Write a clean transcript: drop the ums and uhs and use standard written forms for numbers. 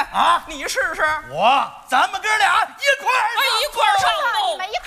啊， 你试试。 咱们哥俩一块儿一块儿上你们一块